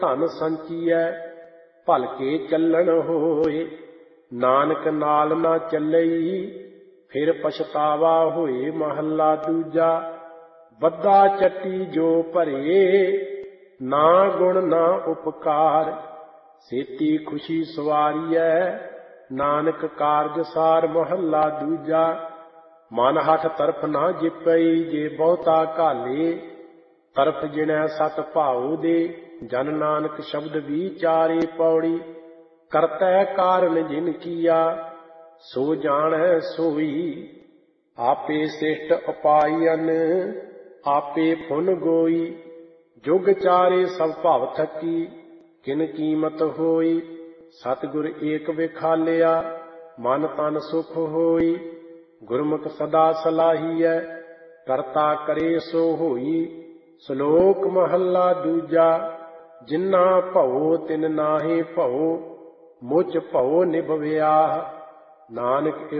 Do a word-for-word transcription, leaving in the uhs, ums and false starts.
ਧਨ ਸੰਚੀਐ ਭਲਕੇ ਚੱਲਣ ਹੋਏ। ਨਾਨਕ ਨਾਲ ਨਾ ਚੱਲਈ ਫਿਰ ਪਛਤਾਵਾ ਹੋਏ। ਮਹੱਲਾ ਦੂਜਾ। ਬੱਧਾ ਚੱਟੀ ਜੋ ਭਰੇ ਨਾ ਗੁਣ ਨਾ ਉਪਕਾਰ। ਸੇਤੀ ਖੁਸ਼ੀ ਸਵਾਰੀਐ ਨਾਨਕ ਕਾਰਜ ਸਾਰ। ਮਹੱਲਾ ਦੂਜਾ। ਮਨ ਹਠ ਤਰਫ ਨਾ ਜਿਪਈ ਜੇ ਬਹੁਤਾ ਘਾਲੇ। ਤਰਫ ਜਿਣੈ ਸਤ ਭਾਉ ਦੇ ਜਨ ਨਾਨਕ ਸ਼ਬਦ ਵਿਚਾਰੇ। ਪੌੜੀ। ਕਰਤੈ ਕਾਰਨ ਜਿਨ ਕੀਆ ਸੋ ਜਾਣੈ ਸੋਈ। ਆਪੇ ਸਿਸ਼ਟ ਉਪਾਇਨ ਆਪੇ ਫੁਨ ਗੋਈ। ਜੁਗ ਚਾਰੇ ਸਭ ਭਵ ਥਕੀ ਕਿਨ ਕੀਮਤ ਹੋਈ। ਸਤਿਗੁਰ ਏਕ ਵਿਖਾਲਿਆ ਮਨ ਤਨ ਸੁਖ ਹੋਈ। ਗੁਰਮੁਖ ਸਦਾ ਸਲਾਹੀਐ ਕਰਤਾ ਕਰੇ ਸੋ ਹੋਈ। ਸ਼ਲੋਕ ਮਹੱਲਾ ਦੂਜਾ। ਜਿਨਾ ਭਉ ਤਿਨ ਨਾਹੀ ਭਉ ਮੁਝ ਭਉ ਨਿਭਵਿਆ। ਨਾਨਕ